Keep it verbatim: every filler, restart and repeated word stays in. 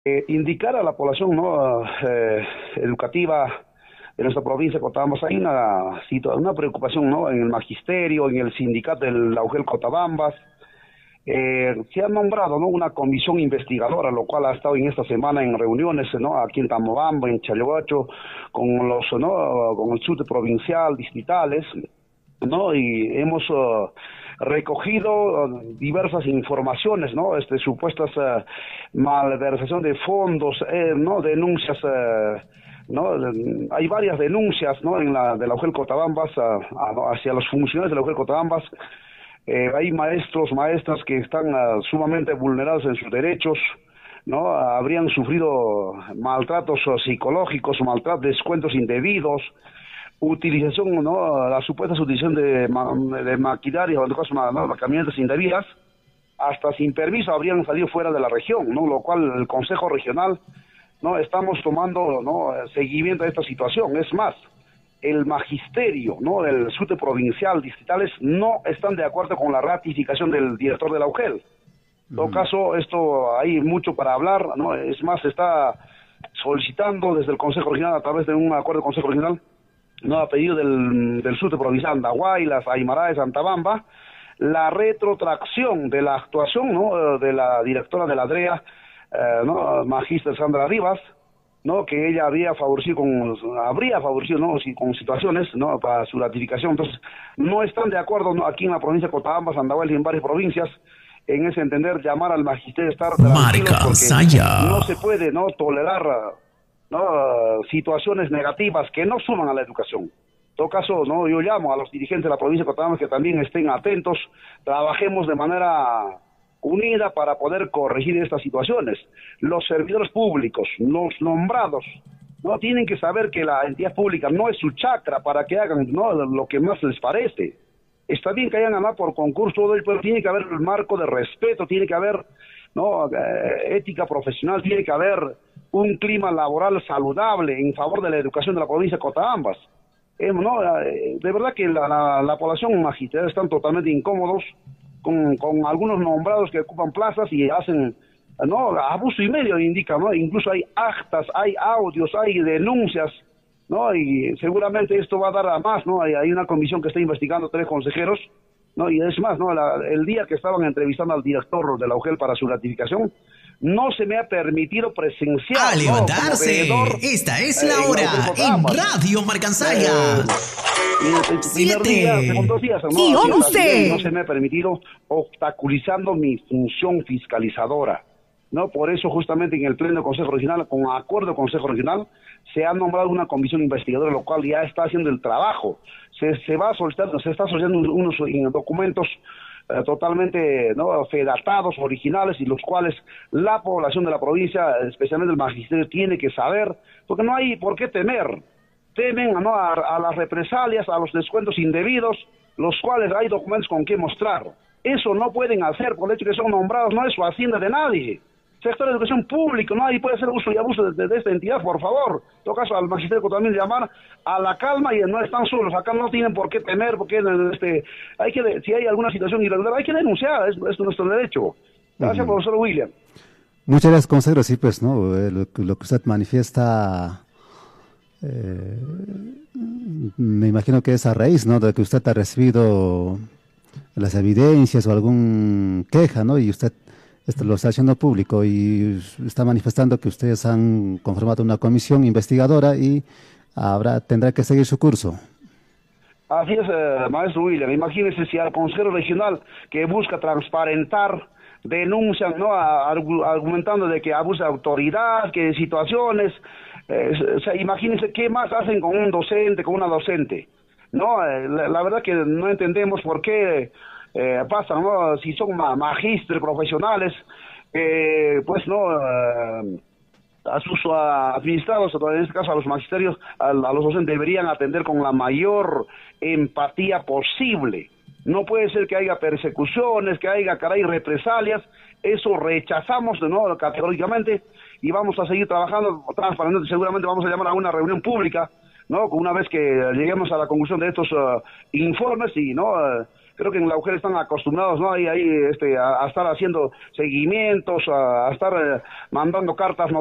Eh, indicar a la población no eh, educativa de nuestra provincia de Cotabambas hay una, situa- una preocupación no en el magisterio, en el sindicato del Laugel Cotabambas. Eh, se ha nombrado no una comisión investigadora, lo cual ha estado en esta semana en reuniones no aquí en Tamobambo, en Chalehuacho, con los no con el sute provincial, distritales, no y hemos uh, recogido uh, diversas informaciones, no este supuestas uh, malversación de fondos, eh, no denuncias, uh, no hay varias denuncias no en la de la U G E L Cotabambas uh, a- hacia los funcionarios de la U G E L Cotabambas. Eh, hay maestros, maestras que están uh, sumamente vulnerados en sus derechos, ¿no? Habrían sufrido maltratos uh, psicológicos, maltratos, descuentos indebidos, utilización, ¿no? La supuesta utilización de, ma de maquinaria o de cosas, ¿no? Camionetas indebidas, hasta sin permiso habrían salido fuera de la región, ¿no? Lo cual el Consejo Regional, ¿no? Estamos tomando, ¿no? Seguimiento de esta situación. Es más, el magisterio, ¿no? Del sute provincial, distritales, no están de acuerdo con la ratificación del director de la U G E L. En todo caso, esto hay mucho para hablar, ¿no? Es más, se está solicitando desde el Consejo Regional, a través de un acuerdo del Consejo Regional, no a pedido del, del sute provincial Andahuaylas, Aymara de Santabamba, la retrotracción de la actuación, ¿no? De la directora de la DREA, eh, ¿no? Magíster Sandra Rivas, no que ella había favorecido con habría favorecido no si, con situaciones no para su ratificación. Entonces no están de acuerdo, ¿no? Aquí en la provincia de Cotabambas, Andahuaylas y en varias provincias, en ese entender, llamar al magisterio a estar tranquilos, Marca porque Saya. no se puede no tolerar no situaciones negativas que no suman a la educación. En todo caso, no yo llamo a los dirigentes de la provincia de Cotabambas que también estén atentos, trabajemos de manera unida para poder corregir estas situaciones. Los servidores públicos, los nombrados, no tienen que saber que la entidad pública no es su chacra para que hagan no lo que más les parece. Está bien que hayan ganado por concurso, todo ello, pero tiene que haber el marco de respeto, tiene que haber no eh, ética profesional, tiene que haber un clima laboral saludable en favor de la educación de la provincia de Cotabambas. Eh, no, eh, de verdad que la, la, la población magisterial están totalmente incómodos con, con algunos nombrados que ocupan plazas y hacen no abuso y medio, indica, ¿no? Incluso hay actas, hay audios, hay denuncias, ¿no? Y seguramente esto va a dar a más, ¿no? Hay, hay una comisión que está investigando tres consejeros, ¿no? Y es más, ¿no? La, el día que estaban entrevistando al director de la U G E L para su ratificación, no se me ha permitido presenciar, A ¿no? levantarse. Como veedor, Esta es eh, la en la U G E L hora en Cotabambas. Radio Marcansaya. Eh, y el, el primer día, segundo Siete día, ¿no? y Así está, bien, no once. se me ha permitido obstaculizando mi función fiscalizadora, ¿no? Por eso justamente en el pleno del Consejo Regional, con acuerdo del Consejo Regional, se ha nombrado una comisión investigadora, lo cual ya está haciendo el trabajo. Se, se va a solicitar, se está solicitando unos, unos documentos eh, totalmente no fedatados, originales, y los cuales la población de la provincia, especialmente el magisterio, tiene que saber, porque no hay por qué temer. Temen ¿no? a, a las represalias, a los descuentos indebidos, los cuales hay documentos con que mostrar. Eso no pueden hacer por el hecho que son nombrados, no es su hacienda de nadie. Sector de educación público, nadie puede hacer uso y abuso de, de, de esta entidad, por favor. En todo caso, al magisterio también llamar a la calma y no están solos. Acá no tienen por qué temer, porque este, hay que, si hay alguna situación irregular, hay que denunciar, es, es nuestro derecho. Gracias, uh-huh. Profesor William. Muchas gracias, consejero. Sí, pues, ¿no? Eh, lo, lo que usted manifiesta, eh, me imagino que es a raíz, ¿no? De que usted ha recibido las evidencias o algún queja, ¿no? Y usted esto lo está haciendo público y está manifestando que ustedes han conformado una comisión investigadora y habrá tendrá que seguir su curso. Así es, eh, maestro William. Imagínese si al consejero regional que busca transparentar denuncian, ¿no? Argumentando de que abusa de autoridad, que situaciones, eh, o sea, imagínense qué más hacen con un docente, con una docente. No, eh, la, la verdad que no entendemos por qué eh, pasan, ¿no? Si son ma magísteres profesionales, eh, pues no, eh, a sus uh, administrados, en este caso a los magisterios, a, a los docentes, deberían atender con la mayor empatía posible. No puede ser que haya persecuciones, que haya, caray, represalias. Eso rechazamos de nuevo categóricamente y vamos a seguir trabajando transparente. Seguramente vamos a llamar a una reunión pública, ¿no? Una vez que lleguemos a la conclusión de estos uh, informes y no uh, creo que en la U G E L están acostumbrados, ¿no? Ahí, ahí, este, a, a estar haciendo seguimientos, a, a estar eh, mandando cartas, ¿no?